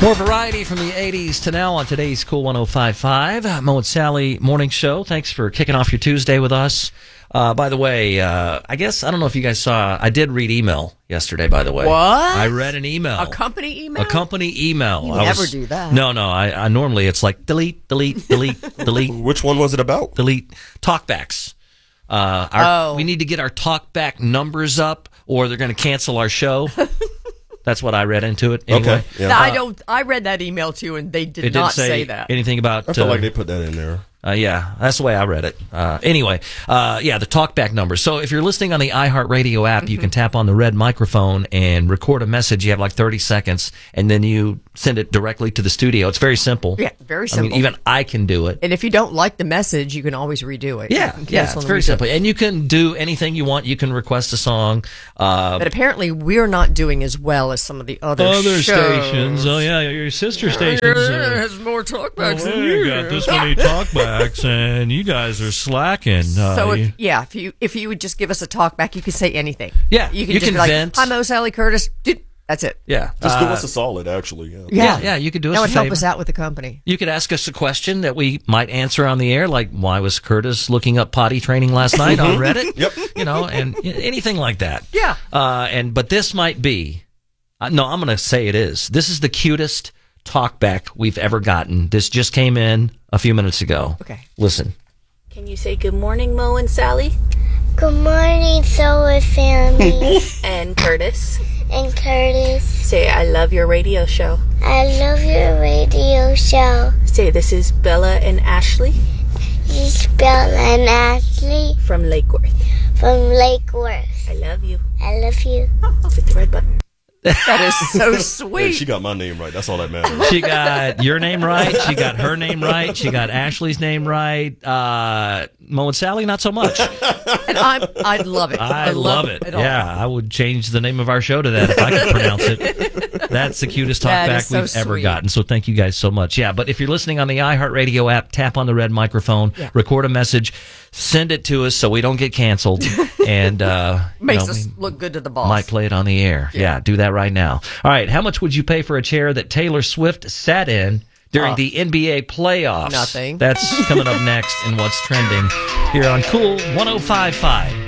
More variety from the 80s to now on today's Cool 105.5. Mo and Sally Morning Show. Thanks for kicking off your Tuesday with us. By the way, I don't know if you guys saw, I did read email yesterday, by the way. What? I read an email. A company email? A company email. You never do that. No, I normally it's like delete. Which one was it about? Delete. Talkbacks. We need to get our talkback numbers up or they're going to cancel our show. That's what I read into it. Anyway. Okay. Yeah. I read that email too, and they did It not didn't say that. anything about. I feel like they put that in there. Yeah, that's the way I read it. Anyway, the talkback number. So if you're listening on the iHeartRadio app, you can tap on the red microphone and record a message. You have like 30 seconds, and then you send it directly to the studio. It's very simple. Yeah, very simple. I mean, even I can do it. And if you don't like the message, you can always redo it. Yeah, it's very simple. And you can do anything you want. You can request a song. But apparently we're not doing as well as some of the other shows. Stations. Oh, yeah, your sister stations. Has more talkbacks than you. got this many talkbacks, and you guys are slacking. So if you would just give us a talkback, you could say anything. Yeah, you you just can be like, vent. "Hi, Mo, Sally Curtis." That's it. Yeah, Just do us a solid, actually. Yeah, you could do us that a would favor. help us out with the company. You could ask us a question that we might answer on the air, like why was Curtis looking up potty training last night on Reddit? Yep. And anything like that. Yeah. But this might be. No, I'm going to say it is. This is the cutest talkback we've ever gotten. This just came in a few minutes ago. Okay. Listen. Can you say good morning, Mo and Sally? Good morning, Solar family. And Curtis? And Curtis. Say, I love your radio show. I love your radio show. Say, this is Bella and Ashley This is Bella and Ashley from Lake Worth. from Lake Worth. I love you. I love you. Hit the red button. That is so Hey, sweet. she got my name right. That's all that matters. She got your name right. She got her name right. She got Ashley's name right. Mo and Sally, not so much. And I love it. I love it. at all. Yeah, I would change the name of our show to that if I could pronounce it. That's the cutest That talkback is so we've ever sweet. gotten. So thank you guys so much. Yeah, but if you're listening on the iHeartRadio app, tap on the red microphone, record a message, send it to us so we don't get canceled, and Makes us look good to the boss. might play it on the air. Yeah, do that right now. All right, how much would you pay for a chair that Taylor Swift sat in during the NBA playoffs? Nothing. That's coming up next in What's Trending here on Cool 105.5.